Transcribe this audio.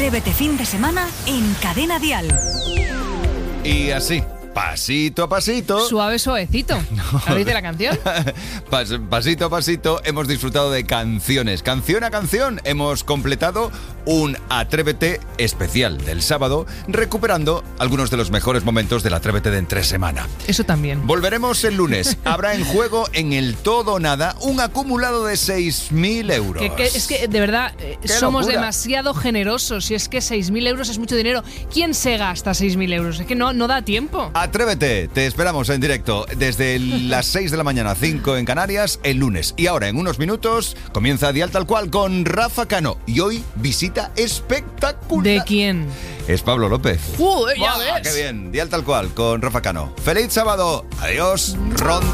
Atrévete fin de semana en Cadena Dial. Y así, pasito a pasito. Suave, suavecito. ¿Lo dice la canción? Pasito a pasito hemos disfrutado de canciones. Canción a canción hemos completado un Atrévete especial del sábado, recuperando algunos de los mejores momentos del Atrévete de entre semana. Eso también. Volveremos el lunes. Habrá en juego en el todo o nada un acumulado de 6.000 euros. Es que de verdad somos locura. demasiado generosos. Si es que 6.000 euros es mucho dinero. ¿Quién se gasta 6.000 euros? Es que no da tiempo. Atrévete, te esperamos en directo desde las 6 de la mañana, 5 en Canarias, el lunes. Y ahora, en unos minutos, comienza Dial Tal Cual con Rafa Cano. Y hoy, visita espectacular. ¿De quién? Es Pablo López. Ya ¡Buah, ves! ¡Qué bien! Dial Tal Cual con Rafa Cano. ¡Feliz sábado! ¡Adiós! Ronda.